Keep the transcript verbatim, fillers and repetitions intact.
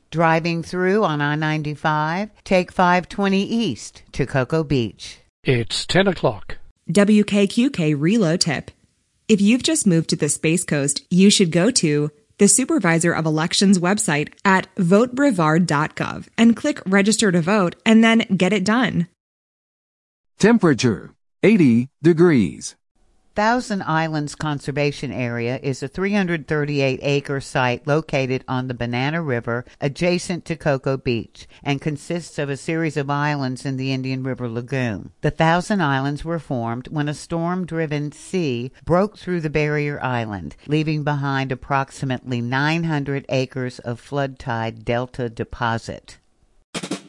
Driving through on I ninety-five, take five twenty east to Cocoa Beach. It's ten o'clock. W K Q K Reload Tip. If you've just moved to the Space Coast, you should go to the Supervisor of Elections website at vote brevard dot gov and click Register to Vote and then get it done. Temperature, eighty degrees. Thousand Islands Conservation Area is a three hundred thirty-eight acre site located on the Banana River adjacent to Cocoa Beach and consists of a series of islands in the Indian River Lagoon. The Thousand Islands were formed when a storm-driven sea broke through the barrier island, leaving behind approximately nine hundred acres of flood tide delta deposit.